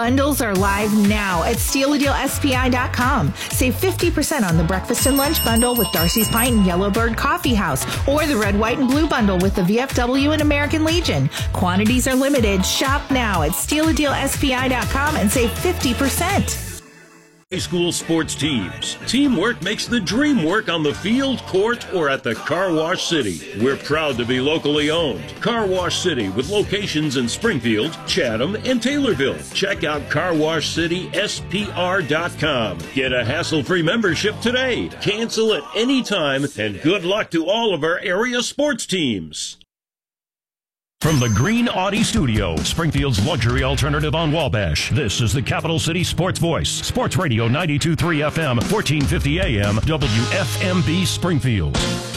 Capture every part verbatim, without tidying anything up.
Bundles are live now at steal a deal S P I dot com. Save fifty percent on the breakfast and lunch bundle with Darcy's Pint and Yellowbird Coffee House, or the red, white, and blue bundle with the V F W and American Legion. Quantities are limited. Shop now at steal a deal S P I dot com and save fifty percent. High school sports teams. Teamwork makes the dream work on the field, court, or at the Car Wash City. We're proud to be locally owned. Car Wash City with locations in Springfield, Chatham, and Taylorville. Check out car wash city S P R dot com. Get a hassle-free membership today. Cancel at any time, and good luck to all of our area sports teams. From the Green Audi Studio, Springfield's luxury alternative on Wabash, this is the Capital City Sports Voice. Sports Radio ninety-two point three F M, fourteen fifty A M, W F M B Springfield.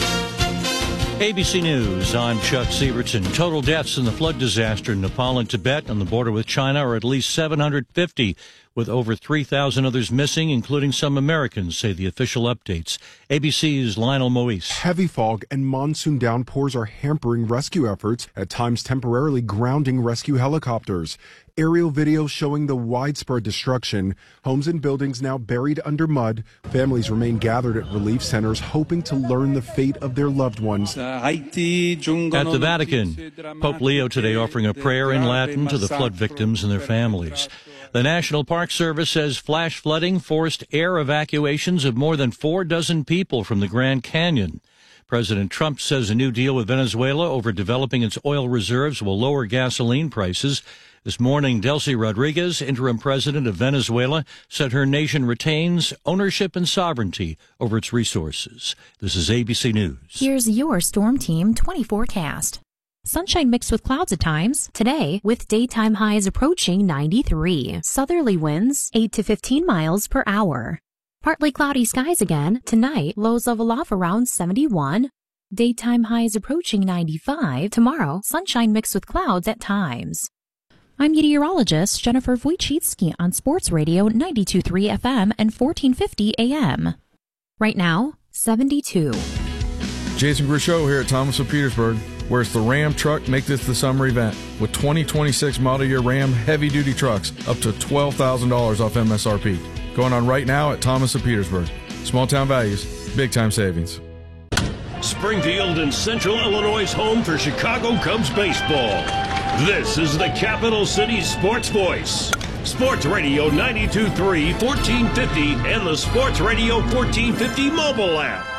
A B C News, I'm Chuck Sievertson. Total deaths in the flood disaster in Nepal and Tibet on the border with China are at least seven hundred fifty, with over three thousand others missing, including some Americans, say the official updates. A B C's Lionel Moise. Heavy fog and monsoon downpours are hampering rescue efforts, at times temporarily grounding rescue helicopters. Aerial video showing the widespread destruction. Homes and buildings now buried under mud. Families remain gathered at relief centers, hoping to learn the fate of their loved ones. At the Vatican, Pope Leo today offering a prayer in Latin to the flood victims and their families. The National Park Service says flash flooding forced air evacuations of more than four dozen people from the Grand Canyon. President Trump says a new deal with Venezuela over developing its oil reserves will lower gasoline prices. This morning, Delcy Rodriguez, interim president of Venezuela, said her nation retains ownership and sovereignty over its resources. This is A B C News. Here's your Storm Team twenty forecast. Sunshine mixed with clouds at times. Today, with daytime highs approaching ninety-three. Southerly winds eight to fifteen miles per hour. Partly cloudy skies again. Tonight, lows level off around seventy-one. Daytime highs approaching ninety-five. Tomorrow, sunshine mixed with clouds at times. I'm meteorologist Jennifer Wojcicki on Sports Radio ninety-two point three F M and fourteen fifty A M. Right now, seventy-two. Jason Grishow here at Thomas of Petersburg, where it's the Ram Truck Make This the Summer event with twenty twenty-six model year Ram heavy-duty trucks up to twelve thousand dollars off M S R P. Going on right now at Thomas of Petersburg. Small town values, big time savings. Springfield and Central Illinois' home for Chicago Cubs baseball. This is the Capital City Sports Voice. Sports Radio ninety-two point three, fourteen fifty, and the Sports Radio fourteen fifty mobile app.